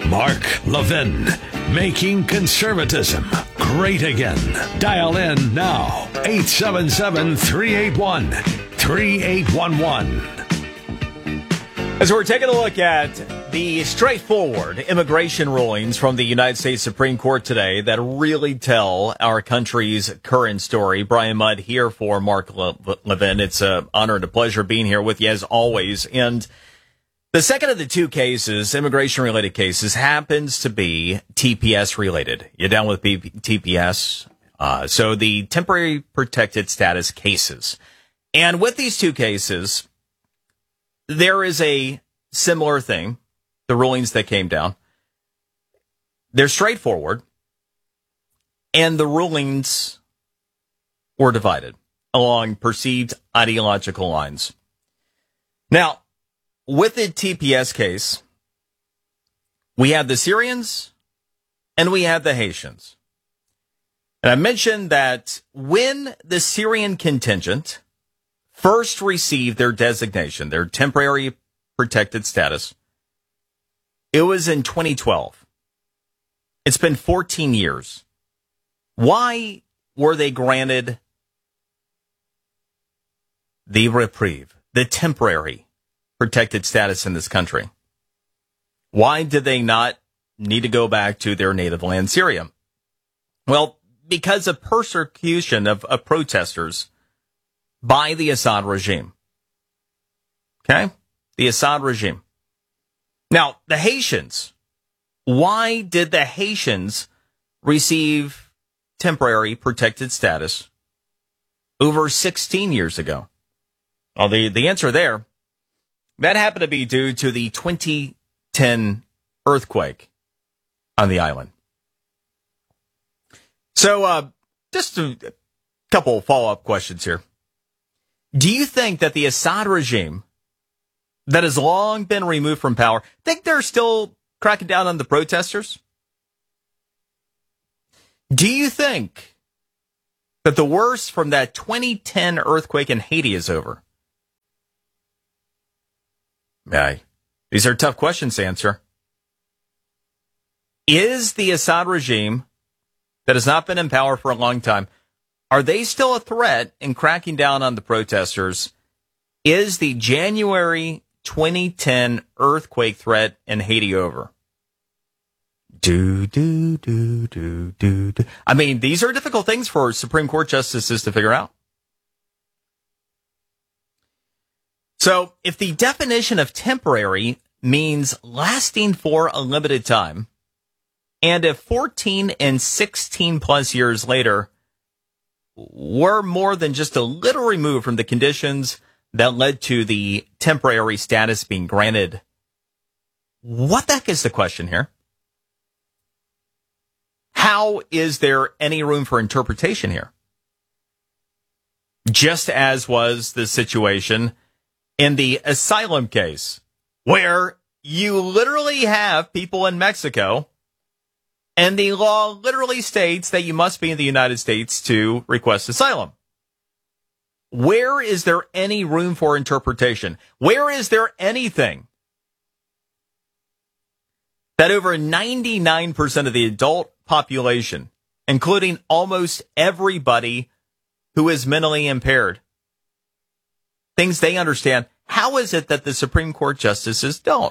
Mark Levin, making conservatism great again. Dial in now, 877-381-3811. As we're taking a look at the straightforward immigration rulings from the United States Supreme Court today that really tell our country's current story, Brian Mudd here for Mark Levin. It's an honor and a pleasure being here with you as always. And the second of the two cases, immigration-related cases, happens to be TPS-related. You're down with TPS? So the temporary protected status cases. And with these two cases, there is a similar thing, the rulings that came down. They're straightforward, and the rulings were divided along perceived ideological lines. Now, with the TPS case, we have the Syrians and we have the Haitians. And I mentioned that when the Syrian contingent first received their designation, their temporary protected status, it was in 2012. It's been 14 years. Why were they granted the reprieve, the temporary protected status in this country? Why did they not need to go back to their native land, Syria? Well, because of persecution of protesters by the Assad regime. Okay? The Assad regime. Now, the Haitians. Why did the Haitians receive temporary protected status over 16 years ago? Well, the answer there, that happened to be due to the 2010 earthquake on the island. So, just a couple follow-up questions here. Do you think that the Assad regime that has long been removed from power, think they're still cracking down on the protesters? Do you think that the worst from that 2010 earthquake in Haiti is over? These are tough questions to answer. Is the Assad regime that has not been in power for a long time, are they still a threat in cracking down on the protesters? Is the January 2010 earthquake threat in Haiti over? I mean, these are difficult things for Supreme Court justices to figure out. So, if the definition of temporary means lasting for a limited time, and if 14 and 16 plus years later, we're more than just a little removed from the conditions that led to the temporary status being granted, what the heck is the question here? How is there any room for interpretation here? Just as was the situation in the asylum case, where you literally have people in Mexico, and the law literally states that you must be in the United States to request asylum. Where is there any room for interpretation? Where is there anything that over 99% of the adult population, including almost everybody who is mentally impaired, things they understand, how is it that the Supreme Court justices don't?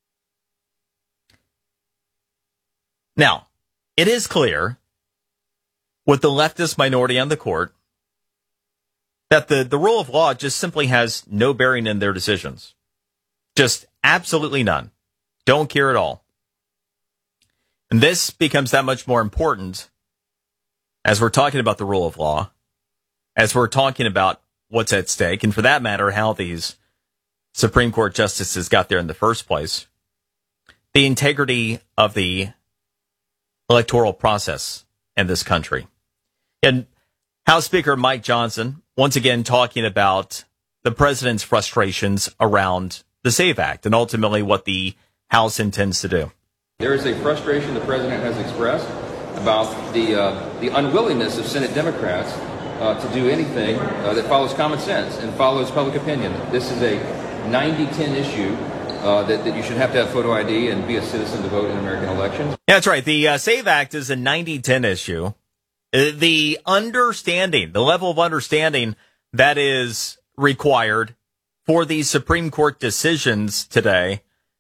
Now, it is clear with the leftist minority on the court that the rule of law just simply has no bearing in their decisions. Just absolutely none. Don't care at all. And this becomes that much more important as we're talking about the rule of law, as we're talking about what's at stake, and for that matter, how these Supreme Court justices got there in the first place. The integrity of the electoral process in this country. And House Speaker Mike Johnson, once again talking about the president's frustrations around the SAVE Act and ultimately what the House intends to do. There is a frustration the president has expressed about the unwillingness of Senate Democrats to do anything that follows common sense and follows public opinion. This is a 90-10 issue that you should have to have photo ID and be a citizen to vote in American elections. Yeah, that's right. The SAVE Act is a 90-10 issue. The understanding, the level of understanding that is required for these Supreme Court decisions today,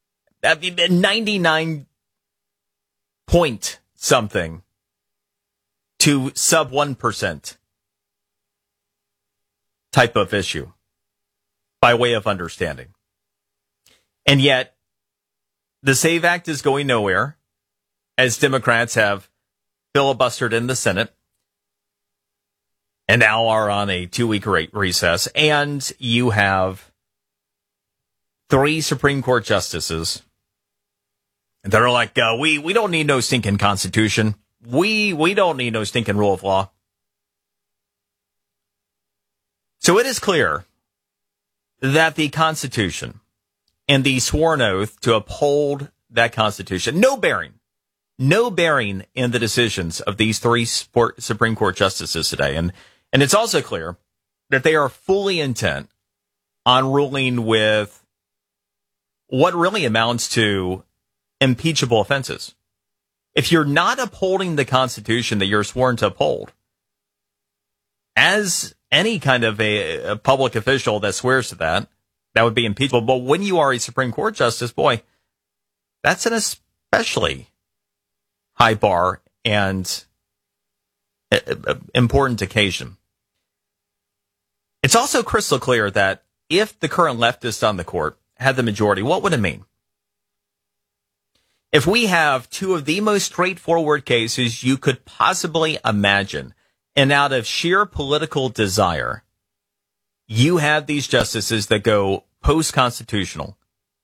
99 point something to sub 1% type of issue by way of understanding. And yet, the SAVE Act is going nowhere as Democrats have filibustered in the Senate and now are on a 2-week recess. And you have 3 Supreme Court justices that are like, we don't need no stinking Constitution. We don't need no stinking rule of law. So it is clear that the Constitution and the sworn oath to uphold that Constitution, no bearing in the decisions of these 3 Supreme Court justices today. And it's also clear that they are fully intent on ruling with what really amounts to impeachable offenses. If you're not upholding the Constitution that you're sworn to uphold, as any kind of a public official that swears to that would be impeachable. But when you are a Supreme Court justice, boy, that's an especially high bar and important occasion. It's also crystal clear that if the current leftists on the court had the majority, what would it mean? If we have 2 of the most straightforward cases you could possibly imagine, and out of sheer political desire, you have these justices that go post-constitutional,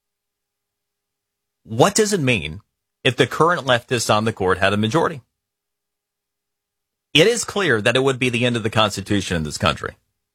what does it mean if the current leftists on the court had a majority? It is clear that it would be the end of the Constitution in this country.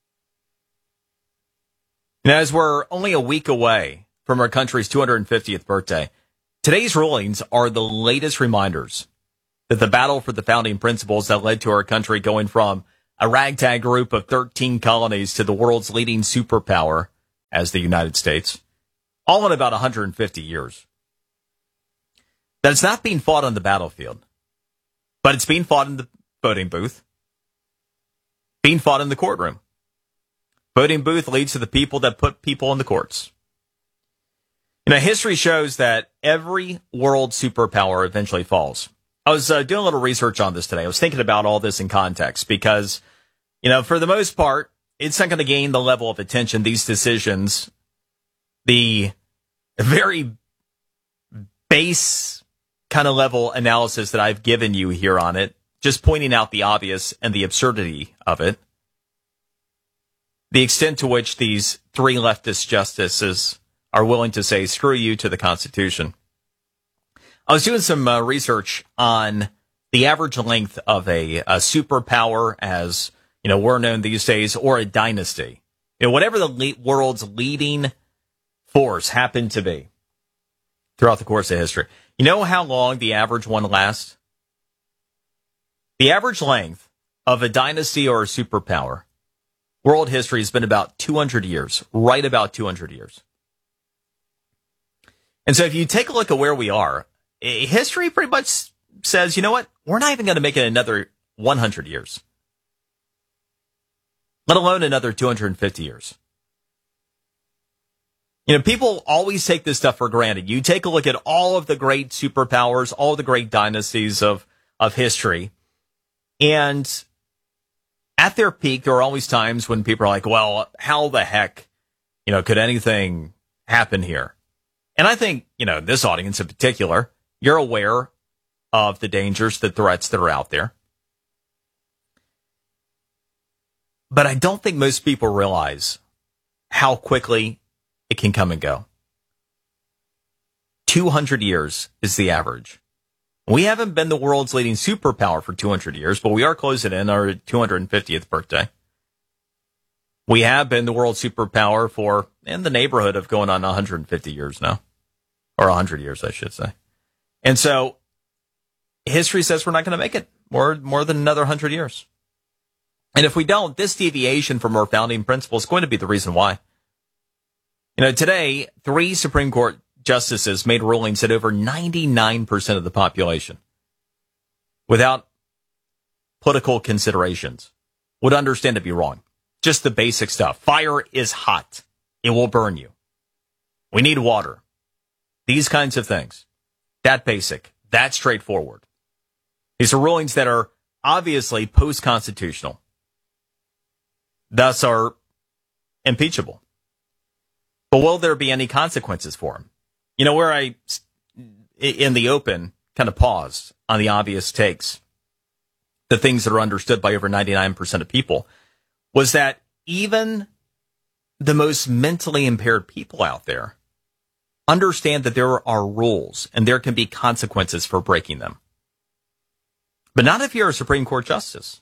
Now, as we're only a week away from our country's 250th birthday, today's rulings are the latest reminders that the battle for the founding principles that led to our country going from a ragtag group of 13 colonies to the world's leading superpower as the United States, all in about 150 years. That's not being fought on the battlefield, but it's being fought in the voting booth, being fought in the courtroom. Voting booth leads to the people that put people in the courts. History shows that every world superpower eventually falls. I was doing a little research on this today. I was thinking about all this in context because, for the most part, it's not going to gain the level of attention, these decisions, the very base kind of level analysis that I've given you here on it, just pointing out the obvious and the absurdity of it, the extent to which these 3 leftist justices are willing to say, screw you to the Constitution. I was doing some research on the average length of a superpower, as we're known these days, or a dynasty. Whatever the world's leading force happened to be throughout the course of history. You know how long the average one lasts? The average length of a dynasty or a superpower, world history, has been about 200 years, right about 200 years. And so if you take a look at where we are, history pretty much says, you know what? We're not even going to make it another 100 years, let alone another 250 years. People always take this stuff for granted. You take a look at all of the great superpowers, all the great dynasties of history, and at their peak, there are always times when people are like, well, how the heck, could anything happen here? And I think, this audience in particular, you're aware of the dangers, the threats that are out there. But I don't think most people realize how quickly it can come and go. 200 years is the average. We haven't been the world's leading superpower for 200 years, but we are closing in our 250th birthday. We have been the world superpower for in the neighborhood of going on 150 years now. Or 100 years, I should say. And so history says we're not going to make it more than another 100 years. And if we don't, this deviation from our founding principles is going to be the reason why. Today, 3 Supreme Court justices made rulings that over 99% of the population, without political considerations, would understand to be wrong. Just the basic stuff. Fire is hot. It will burn you. We need water. These kinds of things. That basic. That straightforward. These are rulings that are obviously post-constitutional, thus are impeachable. But will there be any consequences for them? You know, where I, in the open, kind of paused on the obvious takes, the things that are understood by over 99% of people, was that even the most mentally impaired people out there understand that there are rules and there can be consequences for breaking them. But not if you're a Supreme Court justice.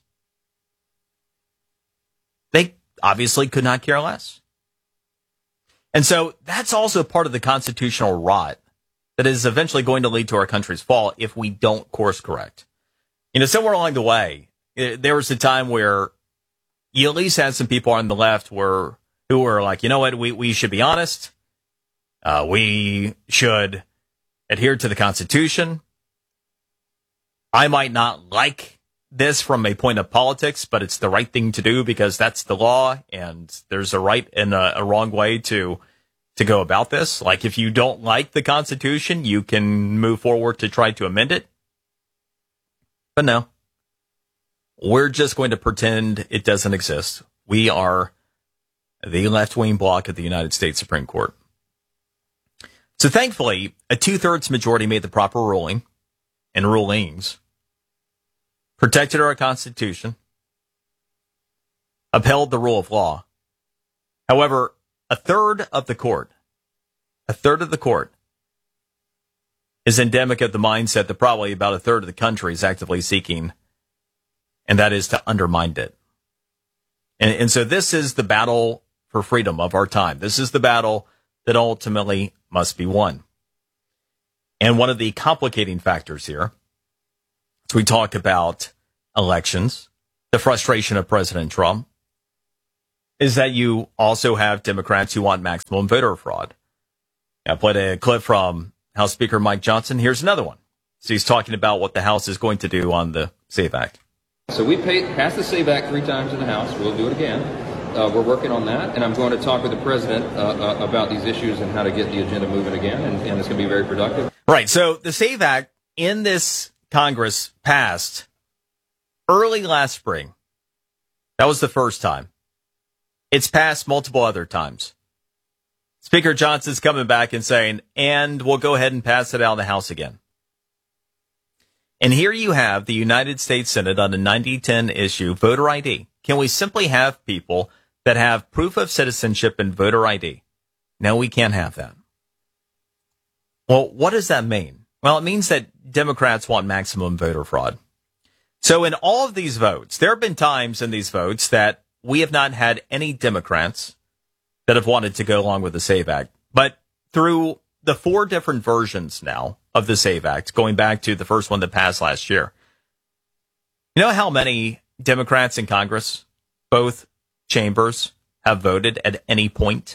They obviously could not care less. And so that's also part of the constitutional rot that is eventually going to lead to our country's fall if we don't course correct. You know, somewhere along the way, there was a time where you at least had some people on the left who were like, you know what, we should be honest. We should adhere to the Constitution. I might not like this from a point of politics, but it's the right thing to do because that's the law, and there's a right and a wrong way to go about this. Like, if you don't like the Constitution, you can move forward to try to amend it. But no, we're just going to pretend it doesn't exist. We are the left-wing bloc of the United States Supreme Court. So thankfully, a 2/3 majority made the proper ruling and rulings, protected our Constitution, upheld the rule of law. However, a third of the court is endemic of the mindset that probably about a third of the country is actively seeking, and that is to undermine it. And so this is the battle for freedom of our time. This is the battle that ultimately must be won. And one of the complicating factors here, as we talk about elections, the frustration of President Trump, is that you also have Democrats who want maximum voter fraud. I played a clip from House Speaker Mike Johnson. Here's another one. So he's talking about what the House is going to do on the SAVE Act. So we passed the SAVE Act 3 times in the House. We'll do it again. We're working on that, and I'm going to talk with the president about these issues and how to get the agenda moving again, and it's going to be very productive. Right. So the SAVE Act in this Congress passed early last spring. That was the first time. It's passed multiple other times. Speaker Johnson's coming back and saying, and we'll go ahead and pass it out in the House again. And here you have the United States Senate on a 90-10 issue, voter ID. Can we simply have people that have proof of citizenship and voter ID? No, we can't have that. Well, what does that mean? Well, it means that Democrats want maximum voter fraud. So in all of these votes, there have been times in these votes that we have not had any Democrats that have wanted to go along with the SAVE Act. But through the 4 different versions now of the SAVE Act, going back to the first one that passed last year, you know how many Democrats in Congress, both chambers, have voted at any point?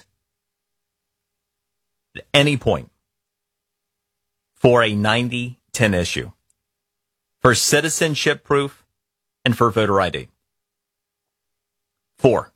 At any point. For a 90-10 issue. For citizenship proof and for voter ID. 4.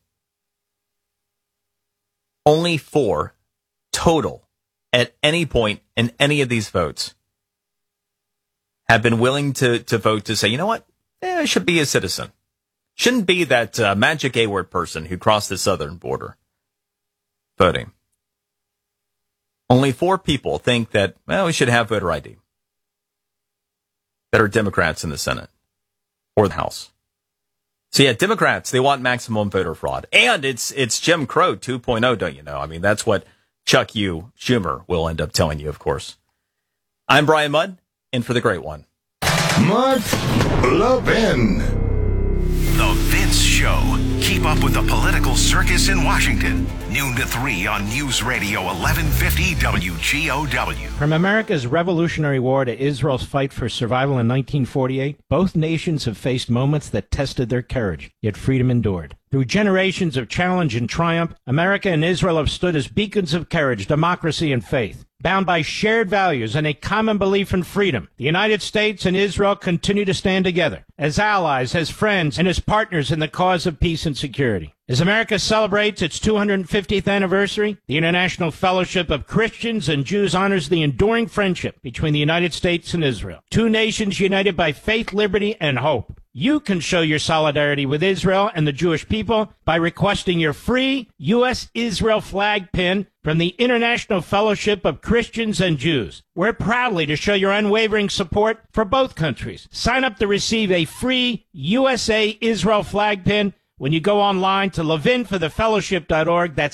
Only 4 total at any point in any of these votes have been willing to vote to say, you know what? I should be a citizen. Shouldn't be that magic A-word person who crossed the southern border voting. Only 4 people think that, well, we should have voter ID that are Democrats in the Senate or the House. So yeah, Democrats, they want maximum voter fraud. And it's Jim Crow 2.0, don't you know? I mean, that's what Chuck U. Schumer will end up telling you, of course. I'm Brian Mudd, in for the great one. Mudd Levin. The Vince Show. Keep up with the political circus in Washington. noon to 3 on News Radio 1150 WGOW. From America's Revolutionary War to Israel's fight for survival in 1948, both nations have faced moments that tested their courage, yet freedom endured. Through generations of challenge and triumph, America and Israel have stood as beacons of courage, democracy, and faith. Bound by shared values and a common belief in freedom, the United States and Israel continue to stand together as allies, as friends, and as partners in the cause of peace and security. As America celebrates its 250th anniversary, the International Fellowship of Christians and Jews honors the enduring friendship between the United States and Israel, two nations united by faith, liberty, and hope. You can show your solidarity with Israel and the Jewish people by requesting your free U.S.-Israel flag pin from the International Fellowship of Christians and Jews. We're proudly to show your unwavering support for both countries. Sign up to receive a free USA-Israel flag pin when you go online to levinforthefellowship.org. That's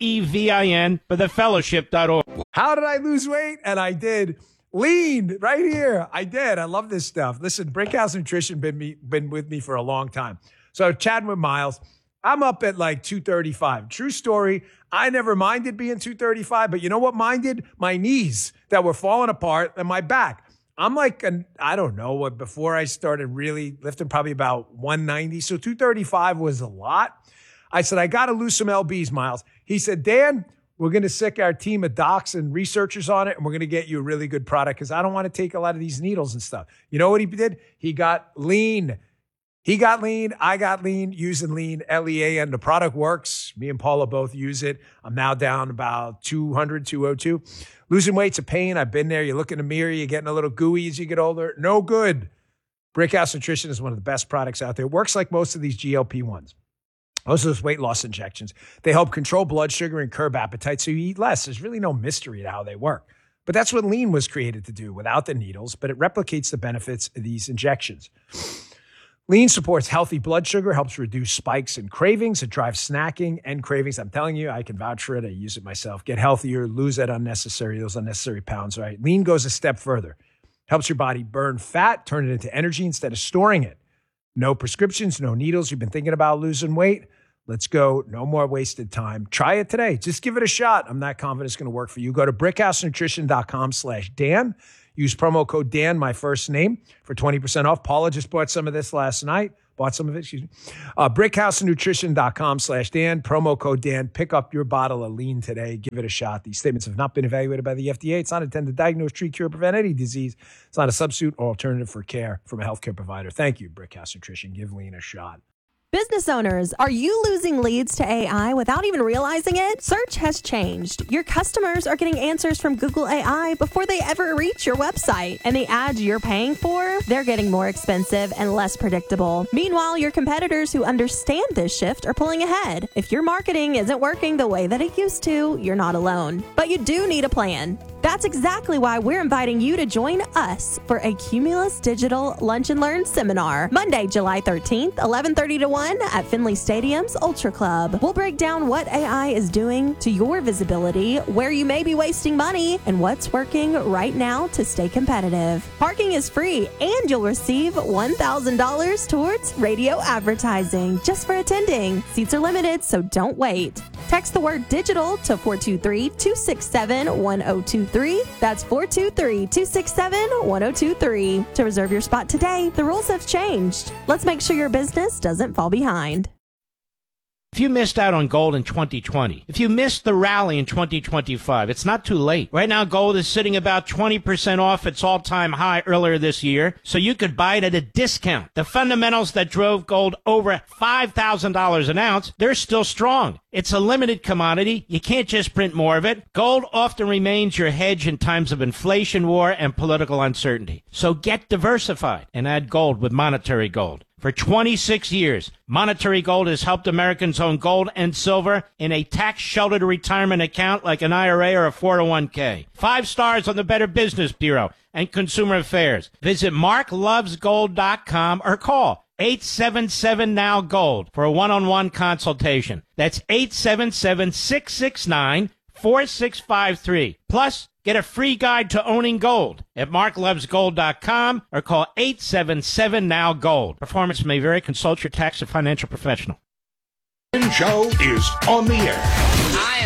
Levin for thefellowship.org. How did I lose weight? And I did. Lean right here. I did. I love this stuff. Listen, Brickhouse Nutrition been with me for a long time. So chatting with Miles, I'm up at like 235. True story. I never minded being 235, but you know what minded? My knees that were falling apart and my back. I'm like, I don't know what, before I started really lifting, probably about 190. So 235 was a lot. I said, I got to lose some LBs, Miles. He said, Dan, we're going to sick our team of docs and researchers on it, and we're going to get you a really good product because I don't want to take a lot of these needles and stuff. You know what he did? He got lean. He got lean. I got lean using lean, Lean. The product works. Me and Paula both use it. I'm now down about 200, 202. Losing weight's a pain. I've been there. You look in the mirror, you're getting a little gooey as you get older. No good. Brickhouse Nutrition is one of the best products out there. It works like most of these GLP-1s. Most of those weight loss injections. They help control blood sugar and curb appetite so you eat less. There's really no mystery to how they work. But that's what lean was created to do without the needles, but it replicates the benefits of these injections. Lean supports healthy blood sugar, helps reduce spikes and cravings. It drives snacking and cravings. I'm telling you, I can vouch for it. I use it myself. Get healthier, lose those unnecessary pounds, right? Lean goes a step further. Helps your body burn fat, turn it into energy instead of storing it. No prescriptions, no needles. You've been thinking about losing weight? Let's go. No more wasted time. Try it today. Just give it a shot. I'm not confident it's going to work for you. Go to brickhousenutrition.com/Dan. Use promo code Dan, my first name, for 20% off. Paula just bought some of this last night. Brickhousenutrition.com/Dan. Promo code Dan. Pick up your bottle of lean today. Give it a shot. These statements have not been evaluated by the FDA. It's not intended to diagnose, treat, cure, prevent any disease. It's not a substitute or alternative for care from a healthcare provider. Thank you, Brickhouse Nutrition. Give lean a shot. Business owners, are you losing leads to AI without even realizing it? Search has changed. Your customers are getting answers from Google AI before they ever reach your website. And the ads you're paying for, they're getting more expensive and less predictable. Meanwhile, your competitors who understand this shift are pulling ahead. If your marketing isn't working the way that it used to, you're not alone. But you do need a plan. That's exactly why we're inviting you to join us for a Cumulus Digital Lunch and Learn seminar, Monday, July 13th, 11:30 to 1 at Finley Stadium's Ultra Club. We'll break down what AI is doing to your visibility, where you may be wasting money, and what's working right now to stay competitive. Parking is free, and you'll receive $1,000 towards radio advertising just for attending. Seats are limited, so don't wait. Text the word digital to 423-267-1023. That's 423-267-1023 to reserve your spot today. The rules have changed. Let's make sure your business doesn't fall behind. If you missed out on gold in 2020, if you missed the rally in 2025, it's not too late. Right now, gold is sitting about 20% off its all-time high earlier this year, so you could buy it at a discount. The fundamentals that drove gold over $5,000 an ounce, they're still strong. It's a limited commodity. You can't just print more of it. Gold often remains your hedge in times of inflation, war, and political uncertainty. So get diversified and add gold with Monetary Gold. For 26 years, Monetary Gold has helped Americans own gold and silver in a tax-sheltered retirement account like an IRA or a 401k. 5 stars on the Better Business Bureau and Consumer Affairs. Visit marklovesgold.com or call 877-NOW-GOLD for a one-on-one consultation. That's 877-669-4653. Plus, get a free guide to owning gold at marklovesgold.com or call 877-NOW-GOLD. Performance may vary. Consult your tax and financial professional. Show is on the air. I am